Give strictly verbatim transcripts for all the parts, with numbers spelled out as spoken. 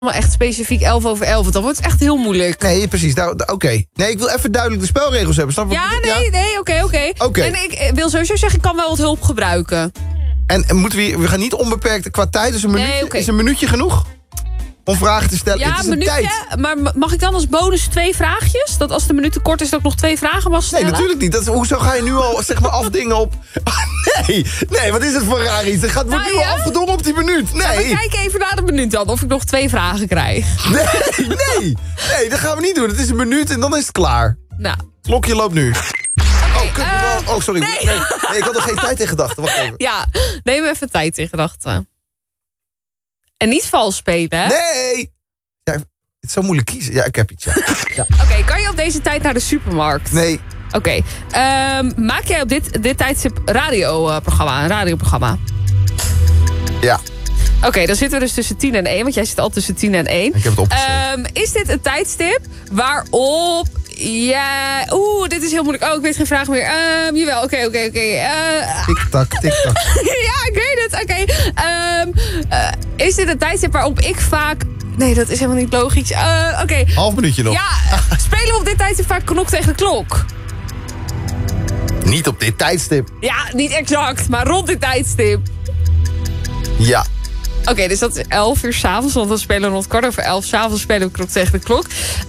Maar echt specifiek elf over elf. Want dan wordt het echt heel moeilijk. Nee, precies. Oké. Okay. Nee, ik wil even duidelijk de spelregels hebben. Snap je? Ja, nee, ja? nee, oké, oké. Oké. En ik wil sowieso zeggen, ik kan wel wat hulp gebruiken. En, en moeten we, we gaan niet onbeperkt qua tijd. Dus een minuutje, Nee, okay. Is een minuutje genoeg? Om vragen te stellen. Ja, het is een minuutje. tijd. Maar mag ik dan als bonus twee vraagjes? Dat als de minuut te kort is, dat ik nog twee vragen mag stellen? Nee, natuurlijk niet. Dat is, hoezo ga je nu al zeg maar afdingen op... Nee, nee, wat is het voor raar iets? Het gaat, wordt Nou, nu al ja? afgedongen op die minuut. Nee. Ja, maar kijk even naar de minuut dan, of ik nog twee vragen krijg. Nee, nee. Nee, dat gaan we niet doen. Het is een minuut en dan is het klaar. Nou. Klokje loopt nu. Okay, oh, kut, uh, oh, sorry. Nee. Nee. Nee, ik had nog geen tijd in gedachten. Wacht even. Ja, neem even tijd in gedachten. En niet vals spelen, hè? Nee. Ja, het is zo moeilijk kiezen. Ja, ik heb iets. Ja. Ja. Oké, okay, kan je op deze tijd naar de supermarkt? Nee. Oké. Okay. Um, maak jij op dit, dit tijdstip radioprogramma, een radioprogramma? Ja. Oké, okay, dan zitten we dus tussen tien en één, want jij zit al tussen tien en één. Ik heb het opgeschreven. Um, is dit een tijdstip waarop... Ja, oeh, dit is heel moeilijk. Oh, ik weet geen vraag meer. Um, jawel, oké, oké, oké. Tik-tak, tik-tak. Ja, ik weet het. Oké. Okay. Um, uh, is dit een tijdstip waarop ik vaak... Nee, dat is helemaal niet logisch. Uh, oké. Okay. Half minuutje nog. Ja, spelen we op dit tijdstip vaak knok tegen de klok? Niet op dit tijdstip. Ja, niet exact, maar rond dit tijdstip. Ja. Oké, okay, dus dat is elf uur s'avonds, want we spelen rond kwart over elf s'avonds spelen we knok tegen de klok.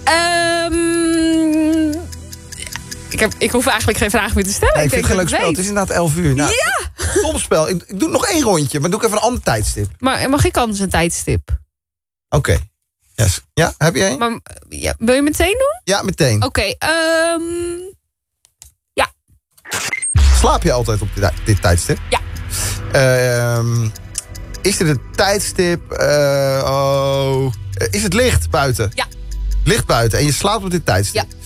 Um, ik, heb, ik hoef eigenlijk geen vraag meer te stellen. Ja, ik, ik vind het geen leuk spel. Het is inderdaad elf uur. Nou, ja! Top spel. Ik, ik doe nog één rondje, maar doe ik even een ander tijdstip. Maar mag ik anders een tijdstip? Oké. Okay. Yes. Ja, heb je één? Maar, ja, wil je meteen doen? Ja, meteen. Oké, okay, um, ja. Slaap je altijd op dit, dit tijdstip? Ja. Um, is dit een tijdstip? Uh, oh, is het licht buiten? Ja. Licht buiten en je slaapt op dit tijdstip? Ja.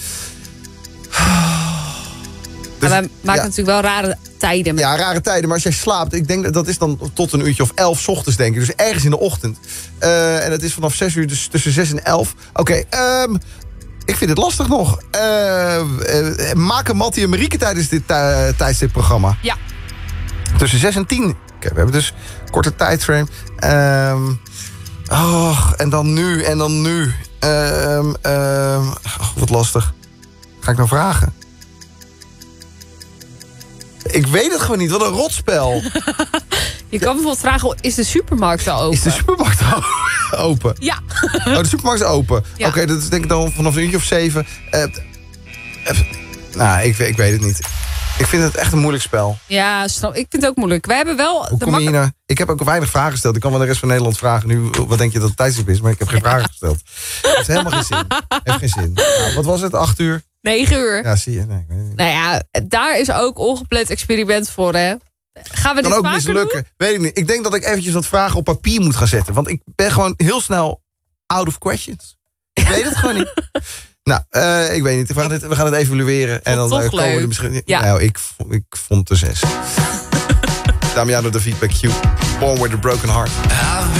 Dus, maar wij maken ja. natuurlijk wel rare tijden. Met... Ja, rare tijden. Maar als jij slaapt, ik denk dat dat is dan tot een uurtje of elf 's ochtends, denk ik. Dus ergens in de ochtend. Uh, en het is vanaf zes uur, dus tussen zes en elf. Oké, okay, um, ik vind het lastig nog. Uh, uh, maken Mattie en Marieke tijdens dit uh, tijdstipprogramma? Ja. Tussen zes en tien. Oké, okay, we hebben dus korte tijdframe. Um, oh, en dan nu, en dan nu. Um, um, oh, wat lastig. Ga ik nou vragen? Ik weet het gewoon niet. Wat een rotspel. Je kan bijvoorbeeld vragen, is de supermarkt al open? Is de supermarkt open? Ja. Oh, de supermarkt is open. Ja. Oké, okay, dat is denk ik dan vanaf een uurtje of zeven. Uh, uh, nou, ik, ik weet het niet. Ik vind het echt een moeilijk spel. Ja, snap. Ik vind het ook moeilijk. Wij hebben wel... Hoe kom je hier naar? Ik heb ook weinig vragen gesteld. Ik kan wel de rest van Nederland vragen nu. Wat denk je dat het tijdstip is? Maar ik heb geen ja. vragen gesteld. Het heeft helemaal geen zin. Het heeft geen zin. Nou, wat was het? Acht uur? Negen uur. Ja, zie je. Nee, ik weet het niet. Nou ja, daar is ook ongepland experiment voor, hè? Gaan we dit kan ook vaker mislukken. doen? Weet ik niet. Ik denk dat ik eventjes wat vragen op papier moet gaan zetten. Want ik ben gewoon heel snel out of questions. Ik weet het gewoon niet. Nou, uh, ik weet niet. We gaan het, we gaan het evalueren. En dan uh, komen we er misschien... Ja. Nou, ik, ik vond de zes. Damiano de Feedback Q. Born with a Broken Heart.